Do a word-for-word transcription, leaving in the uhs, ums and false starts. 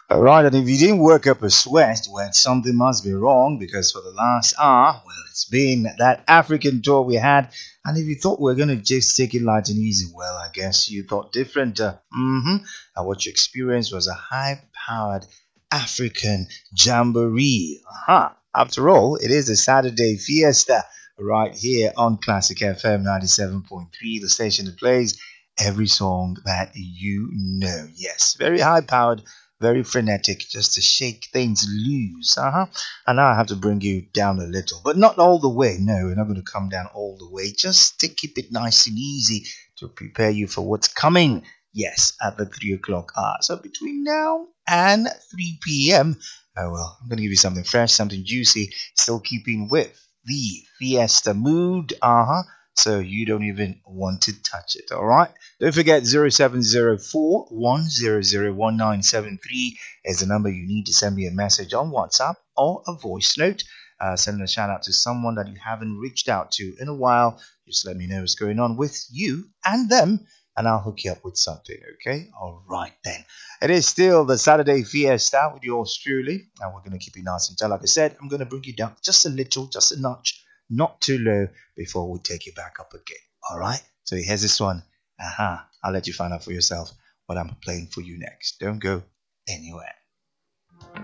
All right, and if you didn't work up a sweat, well, something must be wrong because for the last hour, well, it's been that African tour we had. And if you thought we are going to just take it light and easy, well, I guess you thought different. Uh, mm-hmm. And what you experienced was a high powered African jamboree. Aha. After all, it is a Saturday fiesta right here on Classic F M ninety-seven point three, the station that plays every song that you know. Yes, very high powered, very frenetic, just to shake things loose. Uh huh. And now I have to bring you down a little, but not all the way. No, we're not going to come down all the way. Just to keep it nice and easy to prepare you for what's coming. Yes, at the three o'clock hour. So between now and three p m, oh well, I'm going to give you something fresh, something juicy, still keeping with the fiesta mood. Uh huh. So you don't even want to touch it. All right. Don't forget zero seven zero four one zero zero one nine seven three is the number you need to send me a message on WhatsApp or a voice note. Uh, send a shout out to someone that you haven't reached out to in a while. Just let me know what's going on with you and them, and I'll hook you up with something. Okay? All right then. It is still the Saturday Fiesta with yours truly, and we're going to keep it nice and tight. Like I said, I'm going to bring you down just a little, just a notch, not too low, before we take you back up again. All right? So here's this one. Aha, I'll let you find out for yourself what I'm playing for you next. Don't go anywhere.